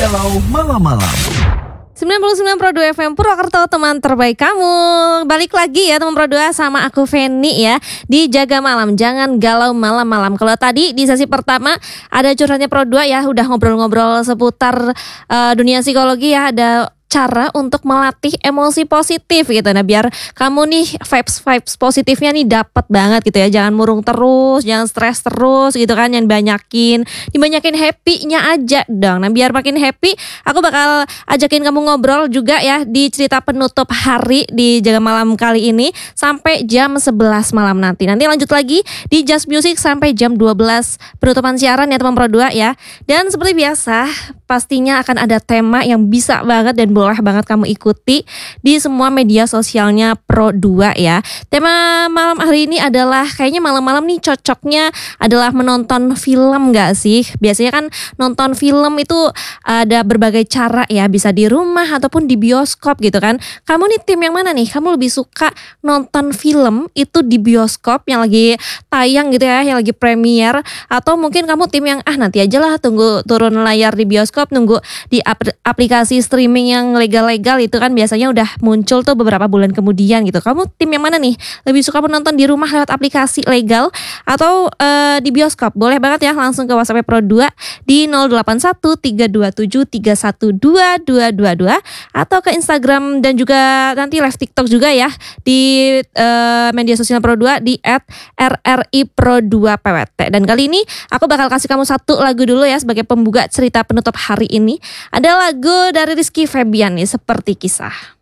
Galau Malam-Malam. 99,2 FM Purwokerto, teman terbaik kamu. Balik lagi ya teman Pro 2 sama aku Feni ya di Jaga Malam, jangan galau malam-malam. Kalau tadi di sesi pertama ada curhatnya Pro 2 ya, udah ngobrol-ngobrol seputar dunia psikologi ya, ada cara untuk melatih emosi positif gitu. Nah, biar kamu nih vibes positifnya nih dapat banget gitu ya. Jangan murung terus, jangan stres terus gitu kan. Yang dibanyakin happy-nya aja dong. Nah, biar makin happy, aku bakal ajakin kamu ngobrol juga ya di cerita penutup hari di Jaga Malam kali ini sampai jam 11 malam nanti. Nanti lanjut lagi di Just Music sampai jam 12 penutupan siaran ya teman Pro 2 ya. Dan seperti biasa, pastinya akan ada tema yang bisa banget dan boleh banget kamu ikuti di semua media sosialnya Pro 2 ya. Tema malam hari ini adalah kayaknya malam-malam nih cocoknya adalah menonton film gak sih? Biasanya kan nonton film itu ada berbagai cara ya, bisa di rumah ataupun di bioskop gitu kan. Kamu nih tim yang mana nih? Kamu lebih suka nonton film itu di bioskop yang lagi tayang gitu ya, yang lagi premier, atau mungkin kamu tim yang nanti aja lah tunggu turun layar di bioskop, nunggu di aplikasi streaming yang legal-legal itu kan biasanya udah muncul tuh beberapa bulan kemudian gitu. Kamu tim yang mana nih? Lebih suka menonton di rumah lewat aplikasi legal atau di bioskop? Boleh banget ya langsung ke WhatsApp Pro 2 di 081321312222 atau ke Instagram dan juga nanti live TikTok juga ya di media sosial Pro 2 di @RRI Pro2PWT. Dan kali ini aku bakal kasih kamu satu lagu dulu ya sebagai pembuka cerita penutup hari ini. Ada lagu dari Rizky Febian nih, Seperti Kisah.